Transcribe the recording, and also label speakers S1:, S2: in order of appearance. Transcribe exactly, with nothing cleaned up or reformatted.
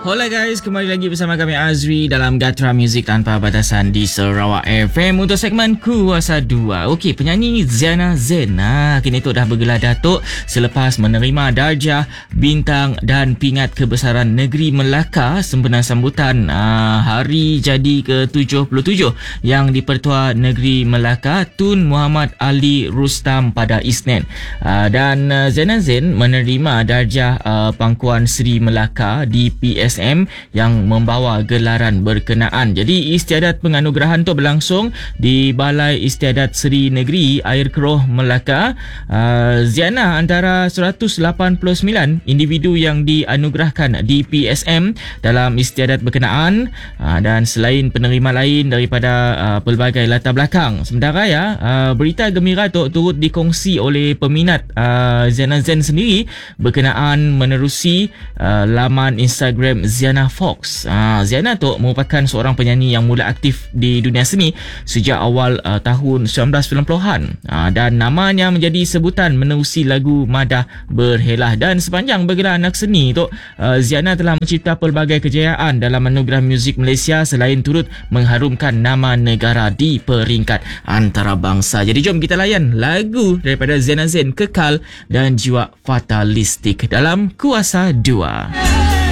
S1: Hola guys, kembali lagi bersama kami Azri dalam Gatra Music Tanpa Batasan di Sarawak F M untuk segmen Kuasa dua. Okey, penyanyi Ziana Zain nah, kini tu dah bergelar Datuk selepas menerima darjah bintang dan pingat kebesaran Negeri Melaka sempena sambutan uh, hari jadi ke tujuh puluh tujuh yang di-Pertua Negeri Melaka Tun Muhammad Ali Rustam pada Isnin. Uh, dan uh, Ziana Zain menerima darjah uh, Pangkuan Seri Melaka di P S M yang membawa gelaran berkenaan. Jadi istiadat penganugerahan tu berlangsung di Balai Istiadat Seri Negeri Air Keroh Melaka. Uh, Ziana antara seratus lapan puluh sembilan individu yang dianugerahkan di P S M dalam istiadat berkenaan, uh, dan selain penerima lain daripada uh, pelbagai latar belakang. Sementara ya, uh, berita gembira tu turut dikongsi oleh peminat uh, Ziana Zain sendiri berkenaan menerusi uh, laman Instagram Ziana Fox. Uh, Ziana tu merupakan seorang penyanyi yang mula aktif di dunia seni sejak awal uh, tahun sembilan belas sembilan puluhan, uh, dan namanya menjadi sebutan menerusi lagu Madah Berhelah. Dan sepanjang bergelar anak seni tu, uh, Ziana telah mencipta pelbagai kejayaan dalam anugerah muzik Malaysia selain turut mengharumkan nama negara di peringkat antarabangsa. Jadi jom kita layan lagu daripada Ziana Zain, Kekal dan Jiwa Fatalistik dalam Kuasa dua.